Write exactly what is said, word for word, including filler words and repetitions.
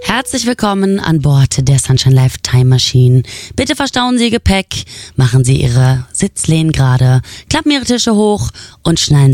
Herzlich willkommen an Bord der Sunshine Life Time Machine. Bitte verstauen Sie Ihr Gepäck, machen Sie Ihre Sitzlehnen gerade, klappen Ihre Tische hoch und schneiden